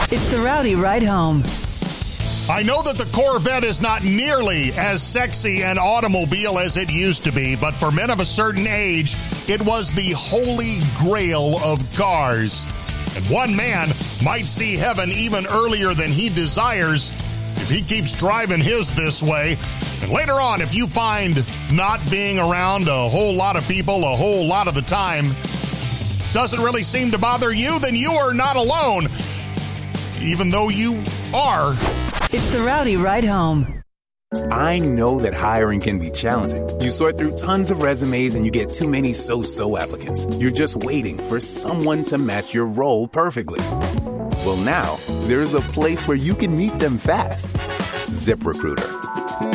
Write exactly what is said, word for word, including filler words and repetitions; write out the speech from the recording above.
It's the Rowdy Ride Home. I know that the Corvette is not nearly as sexy an automobile as it used to be, but for men of a certain age, it was the holy grail of cars. And one man might see heaven even earlier than he desires if he keeps driving his this way. And later on, if you find not being around a whole lot of people a whole lot of the time doesn't really seem to bother you, then you are not alone, even though you are. It's the Rowdy Ride Home. I know that hiring can be challenging. You sort through tons of resumes and you get too many so-so applicants. You're just waiting for someone to match your role perfectly. Well, now, there's a place where you can meet them fast. ZipRecruiter.